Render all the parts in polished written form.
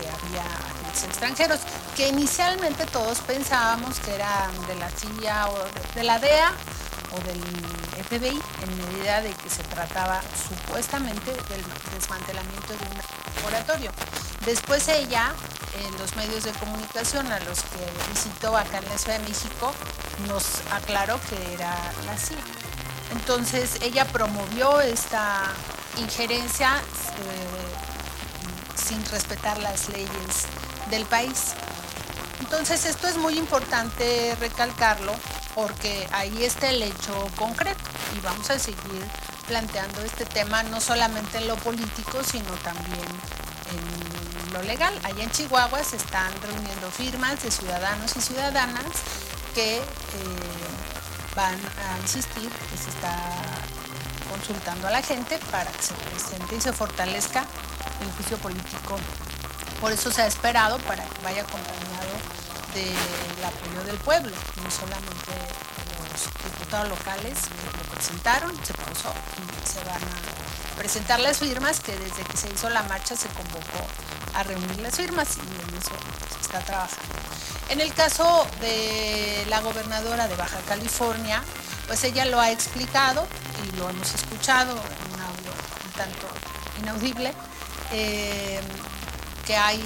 había agentes extranjeros, que inicialmente todos pensábamos que eran de la CIA o de la DEA o del FBI, en medida de que se trataba supuestamente del desmantelamiento de un laboratorio. Después ella, en los medios de comunicación a los que visitó acá en la Ciudad de México, nos aclaró que era la CIA. Entonces ella promovió esta injerencia sin respetar las leyes del país. Entonces esto es muy importante recalcarlo porque ahí está el hecho concreto y vamos a seguir planteando este tema no solamente en lo político, sino también en lo legal. Allá en Chihuahua se están reuniendo firmas de ciudadanos y ciudadanas que van a insistir que se está consultando a la gente para que se presente y se fortalezca el juicio político. Por eso se ha esperado para que vaya acompañado del apoyo del pueblo, no solamente los diputados locales que lo presentaron, se puso y se van a presentar las firmas, que desde que se hizo la marcha se convocó a reunir las firmas y en eso se está trabajando. En el caso de la gobernadora de Baja California, pues ella lo ha explicado y lo hemos escuchado en un audio un tanto inaudible, que hay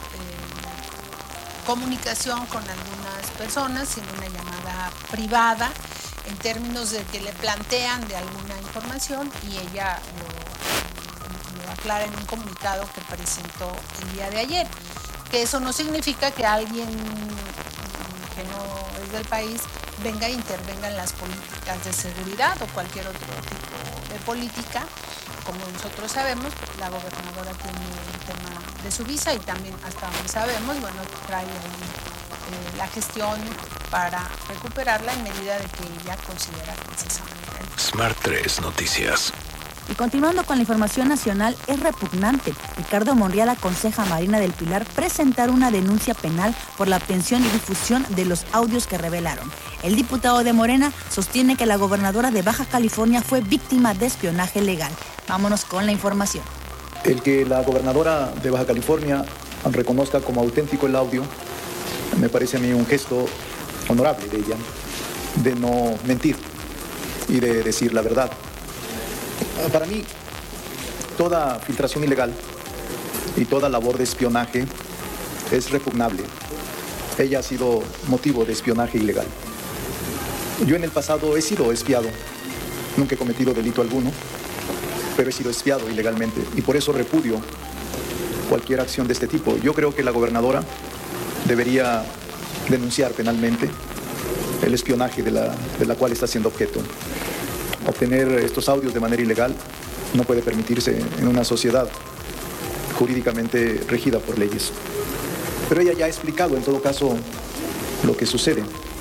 comunicación con algunas personas en una llamada privada en términos de que le plantean de alguna información y ella lo aclara en un comunicado que presentó el día de ayer, que eso no significa que alguien que no es del país venga e intervenga en las políticas de seguridad o cualquier otro tipo de política. Como nosotros sabemos, la gobernadora tiene el tema de su visa y también hasta donde sabemos, bueno, trae ahí la gestión para recuperarla en medida de que ella considera necesario. Smart 3 Noticias. Y continuando con la información nacional, es repugnante. Ricardo Monreal aconseja a Marina del Pilar presentar una denuncia penal por la obtención y difusión de los audios que revelaron. El diputado de Morena sostiene que la gobernadora de Baja California fue víctima de espionaje legal. Vámonos con la información. El que la gobernadora de Baja California reconozca como auténtico el audio, me parece a mí un gesto honorable de ella, de no mentir y de decir la verdad. Para mí, toda filtración ilegal y toda labor de espionaje es repugnable. Ella ha sido motivo de espionaje ilegal. Yo en el pasado he sido espiado, nunca he cometido delito alguno, pero he sido espiado ilegalmente y por eso repudio cualquier acción de este tipo. Yo creo que la gobernadora debería denunciar penalmente el espionaje de la cual está siendo objeto. Obtener estos audios de manera ilegal no puede permitirse en una sociedad jurídicamente regida por leyes. Pero ella ya ha explicado en todo caso lo que sucede.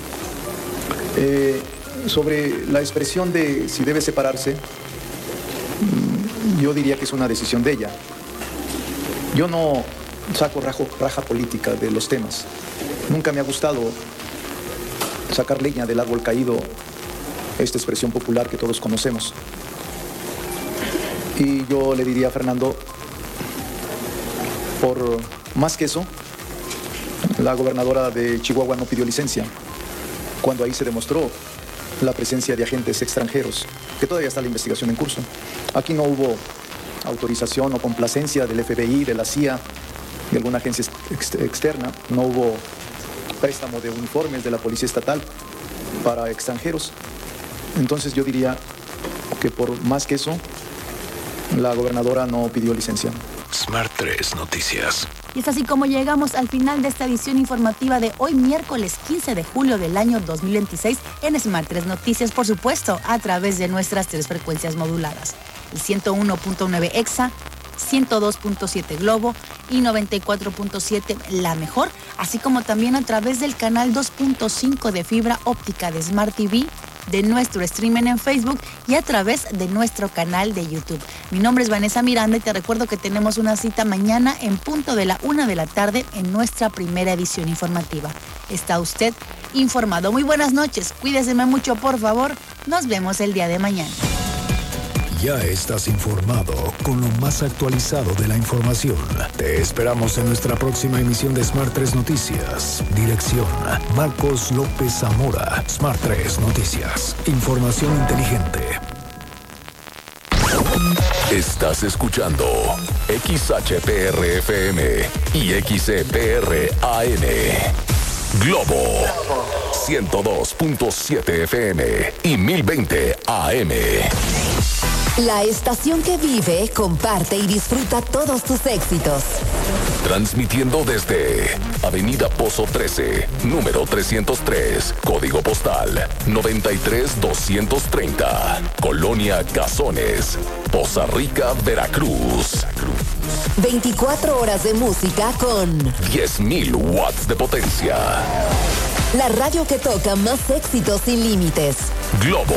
Sobre la expresión de si debe separarse, yo diría que es una decisión de ella. Yo no saco raja política de los temas. Nunca me ha gustado sacar leña del árbol caído, esta expresión popular que todos conocemos. Y yo le diría a Fernando, por más que eso, la gobernadora de Chihuahua no pidió licencia, cuando ahí se demostró la presencia de agentes extranjeros, que todavía está la investigación en curso. Aquí no hubo autorización o complacencia del FBI, de la CIA, de alguna agencia externa, no hubo préstamo de uniformes de la Policía Estatal para extranjeros. Entonces yo diría que por más que eso, la gobernadora no pidió licencia. Smart 3 Noticias. Y es así como llegamos al final de esta edición informativa de hoy, miércoles 15 de julio del año 2026, en Smart 3 Noticias, por supuesto, a través de nuestras 3 frecuencias moduladas. El 101.9 EXA, 102.7 Globo y 94.7 La Mejor, así como también a través del canal 2.5 de fibra óptica de Smart TV, de nuestro streaming en Facebook y a través de nuestro canal de YouTube. Mi nombre es Vanessa Miranda y te recuerdo que tenemos una cita mañana en punto de la 1 de la tarde en nuestra primera edición informativa. Está usted informado. Muy buenas noches, cuídese mucho por favor, nos vemos el día de mañana. Ya estás informado con lo más actualizado de la información. Te esperamos en nuestra próxima emisión de Smart 3 Noticias. Dirección: Marcos López Zamora. Smart 3 Noticias. Información inteligente. Estás escuchando XHPR-FM y XCPR-AM. Globo 102.7 FM y 1020 AM. La estación que vive, comparte y disfruta todos tus éxitos. Transmitiendo desde Avenida Pozo 13, número 303, código postal 93230, Colonia Cazones, Poza Rica, Veracruz. 24 horas de música con 10.000 watts de potencia. La radio que toca más éxitos sin límites. Globo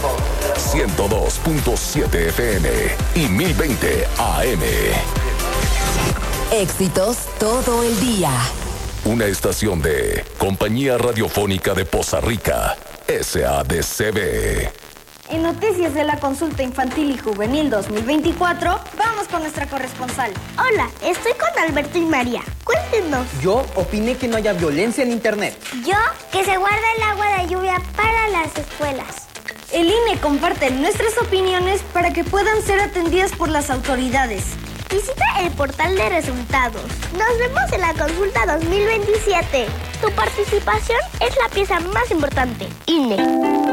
102.7 FM y 1020 AM. Éxitos todo el día. Una estación de Compañía Radiofónica de Poza Rica, SADCB. En noticias de la consulta infantil y juvenil 2024, vamos con nuestra corresponsal. Hola, estoy con Alberto y María. Cuéntenos. Yo opiné que no haya violencia en internet. Yo, que se guarda el agua de lluvia para las escuelas. El INE comparte nuestras opiniones para que puedan ser atendidas por las autoridades. Visita el portal de resultados. Nos vemos en la consulta 2027. Tu participación es la pieza más importante. INE.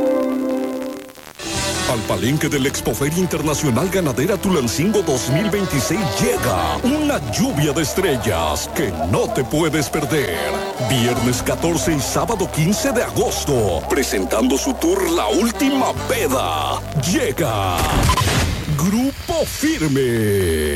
Al palenque del Expoferia Internacional Ganadera Tulancingo 2026 llega una lluvia de estrellas que no te puedes perder. Viernes 14 y sábado 15 de agosto, presentando su tour La Última Peda. Llega Grupo Firme.